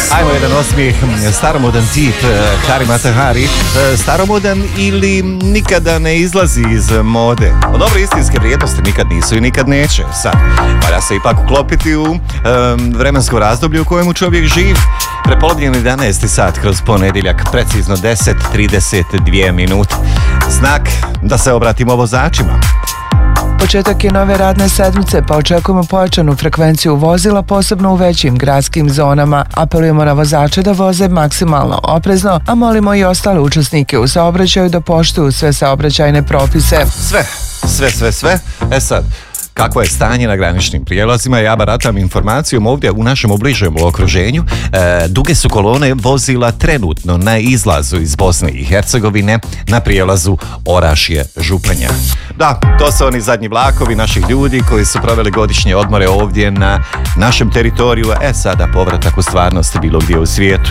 Ajmo jedan osmijeh, staromodan tip, Hari Matahari, staromodan ili nikada ne izlazi iz mode. O dobre istinske vrijednosti nikad nisu i nikad neće. Sad, valja se ipak uklopiti u vremensko razdoblje u kojemu čovjek živi. Prepolovljen 11. sat kroz ponedjeljak, precizno 10:32 minute. Znak da se obratimo vozačima. Početak je nove radne sedmice, pa očekujemo pojačanu frekvenciju vozila, posebno u većim gradskim zonama. Apelujemo na vozače da voze maksimalno oprezno, a molimo i ostale učesnike u saobraćaju da poštuju sve saobraćajne propise. Sve. E sad, kakvo je stanje na graničnim prijelazima? Ja baratam informacijom ovdje u našem obližem okruženju. Duge su kolone vozila trenutno na izlazu iz Bosne i Hercegovine na prijelazu Orašje-Županja. Da, to su oni zadnji vlakovi naših ljudi koji su proveli godišnje odmore ovdje na našem teritoriju. Sada povratak u stvarnost bilo gdje u svijetu.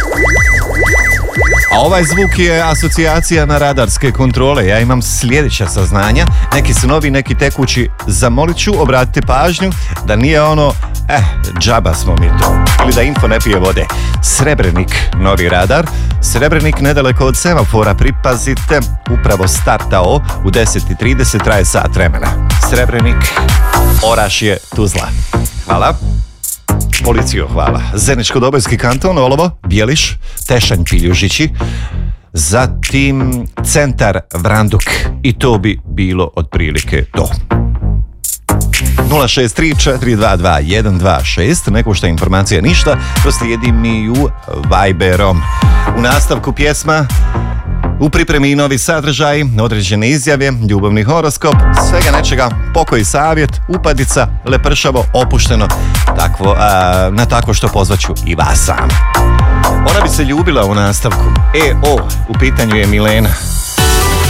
A ovaj zvuk je asocijacija na radarske kontrole. Ja imam sljedeća saznanja. Neki su novi, neki tekući. Zamolit ću, obratite pažnju da nije ono, džaba smo mi to. Ili da info ne pije vode. Srebrenik, novi radar. Srebrenik nedaleko od semafora, pripazite, upravo startao u 10:30, traje sat vremena. Srebrenik, Orašje, Tuzla. Hvala. Policiju, hvala. Zeničko-Dobojski kanton, Olovo, Bjeliš, Tešanj, Piljužići, zatim centar Vranduk. I to bi bilo otprilike to. 063-422-126, ne košta informacija ništa, proslijedi mi ju Viberom. U nastavku pjesma, u pripremi i novi sadržaj, određene izjave, ljubavni horoskop, svega nečega, pokoj, savjet, upadica, lepršavo, opušteno, na tako što pozvaću i vas sam. Ona bi se ljubila u nastavku. U pitanju je Milena.